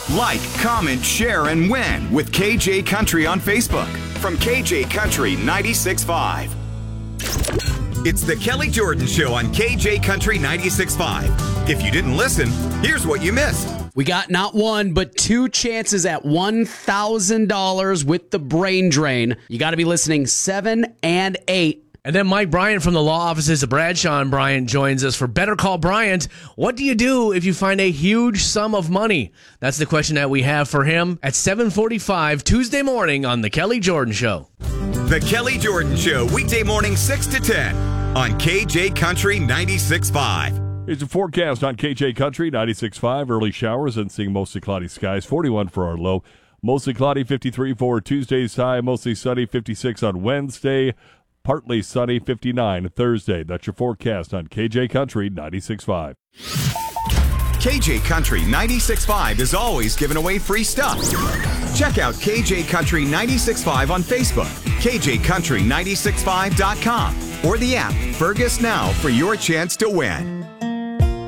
Like, comment, share, and win with KJ Country on Facebook from KJ Country 96.5. It's the Kelly Jordan Show on KJ Country 96.5. If you didn't listen, here's what you missed. We got not one, but two chances at $1,000 with the brain drain. You got to be listening 7 and 8. And then Mike Bryant from the law offices of Bradshaw and Bryant joins us for Better Call Bryant. What do you do if you find a huge sum of money? That's the question that we have for him at 7:45 Tuesday morning on The Kelly Jordan Show. The Kelly Jordan Show, weekday morning 6 to 10 on KJ Country 96.5. Here's a forecast on KJ Country 96.5. Early showers and seeing mostly cloudy skies. 41 for our low. Mostly cloudy, 53 for Tuesday's high. Mostly sunny, 56 on Wednesday. Partly sunny, 59 Thursday. That's your forecast on KJ Country 96.5. KJ Country 96.5 is always giving away free stuff. Check out KJ Country 96.5 on Facebook, KJCountry965.com, or the app Fergus Now for your chance to win.